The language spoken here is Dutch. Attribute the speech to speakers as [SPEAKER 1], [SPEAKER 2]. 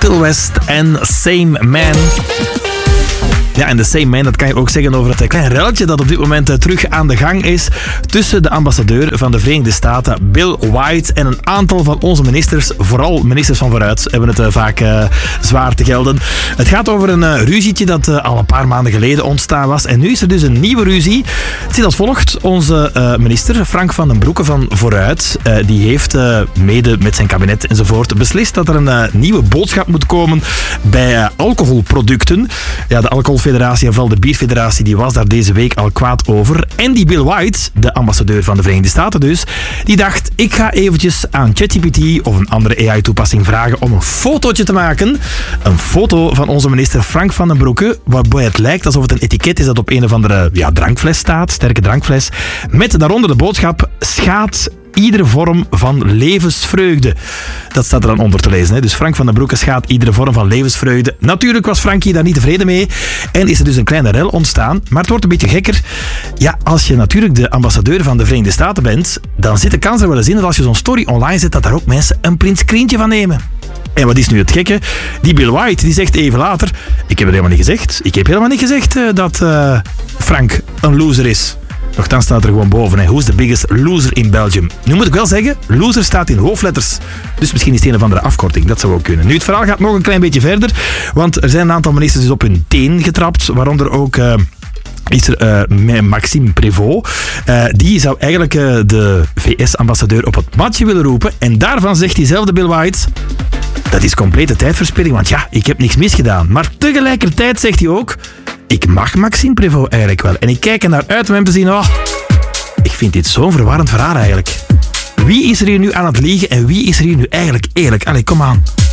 [SPEAKER 1] Bill West en Same Man. Ja, en de Same Man, dat kan je ook zeggen over het kleine relletje dat op dit moment terug aan de gang is tussen de ambassadeur van de Verenigde Staten, Bill White, en een aantal van onze ministers, vooral ministers van vooruit, hebben het vaak zwaar te gelden. Het gaat over een ruzietje dat al een paar maanden geleden ontstaan was. En nu is er dus een nieuwe ruzie. Het zit als volgt. Onze minister, Frank van den Broeke van Vooruit, die heeft mede met zijn kabinet enzovoort beslist dat er een nieuwe boodschap moet komen bij alcoholproducten. Ja, de Alcoholfederatie en vooral de Bierfederatie, die was daar deze week al kwaad over. En die Bill White, de ambassadeur van de Verenigde Staten dus, die dacht, ik ga eventjes aan ChatGPT of een andere AI-toepassing vragen om een fotootje te maken. Een foto van onze minister Frank van den Broeke, waarbij het lijkt alsof het een etiket is dat op een of andere drankfles staat, sterke drankfles, met daaronder de boodschap: schaadt iedere vorm van levensvreugde. Dat staat er dan onder te lezen. Hè? Dus Frank van den Broeke schaadt iedere vorm van levensvreugde. Natuurlijk was Frankie daar niet tevreden mee en is er dus een kleine rel ontstaan. Maar het wordt een beetje gekker. Ja, als je natuurlijk de ambassadeur van de Verenigde Staten bent, dan zit de kans er wel eens in dat als je zo'n story online zet, dat daar ook mensen een printscreentje van nemen. En wat is nu het gekke? Die Bill White die zegt even later: ik heb het helemaal niet gezegd. Ik heb helemaal niet gezegd dat Frank een loser is. Nochtans staat er gewoon boven. Hè. Who's the biggest loser in Belgium? Nu moet ik wel zeggen, loser staat in hoofdletters. Dus misschien is het een of andere afkorting. Dat zou ook kunnen. Nu, het verhaal gaat nog een klein beetje verder. Want er zijn een aantal ministers dus op hun teen getrapt. Waaronder ook is er Maxime Prévost. Die zou eigenlijk de VS-ambassadeur op het matje willen roepen. En daarvan zegt diezelfde Bill White: dat is complete tijdverspilling, want ja, ik heb niks misgedaan. Maar tegelijkertijd zegt hij ook: ik mag Maxime Prévost eigenlijk wel. En ik kijk er naar uit om hem te zien. Oh, ik vind dit zo'n verwarrend verhaal eigenlijk. Wie is er hier nu aan het liegen en wie is er hier nu eigenlijk eerlijk? Allee, kom aan.